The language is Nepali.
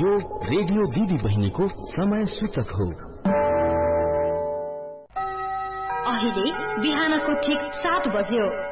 यो रेडियो दिदी बहिनीको समय सूचक हो। अहिले बिहानको ठीक 7 बज्यो।